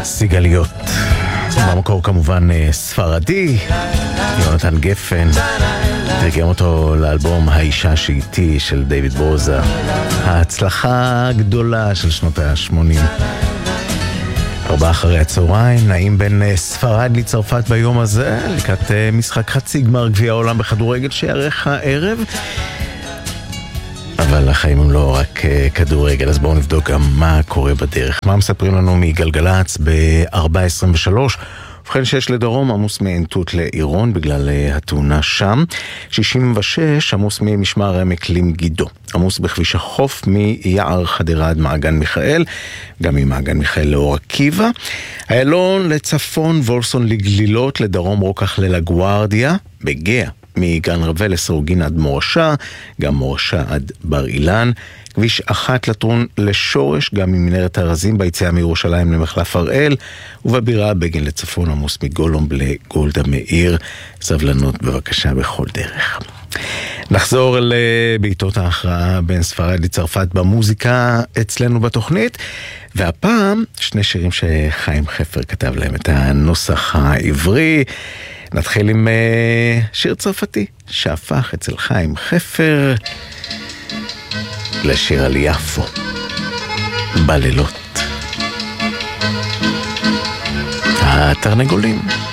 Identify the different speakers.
Speaker 1: סיגליות. במקור כמובן ספרדי, יונתן גפן, תרגם אותו לאלבום האישה שאיתי של דיוויד בוזה, ההצלחה הגדולה של שנות ה-80. 4 אחרי הצהריים, נעים בין ספרד לצרפת ביום הזה, לקראת משחק חצי גמר גביע העולם בכדורגל שיערך הערב. אבל החיים הם לא רק כדורגל, אז בואו נבדוק גם מה קורה בדרך. מה מספרים לנו מגלגלץ ב-4:23? ובכן 6 לדרום, עמוס מעין תות לעירון בגלל התאונה שם. 66, עמוס ממשמר עמק למגידו. עמוס בכביש החוף מיער חדרה עד מעגן מיכאל, גם ממעגן מיכאל לאור עקיבא. איילון לצפון, וולסון לגלילות, לדרום רוקח ללגוארדיה, בגאה. מגן רבל לסרוגין עד מורשה, גם מורשה עד בר אילן. כביש 1 לטרון לשורש, גם ממנהרת הרזים ביציאה מירושלים למחלף הראל, ובבירה בגין לצפון עמוס מגולום לגולדה מאיר. סבלנות בבקשה בכל דרך. נחזור לבעיתות ההכרעה בין ספרד לצרפת במוזיקה אצלנו בתוכנית, והפעם 2 שירים שחיים חפר כתב להם את הנוסח העברי. נתחיל עם שיר צרפתי שהפך אצל חיים חפר לשיר על יפו, בלילות. התרנגולים.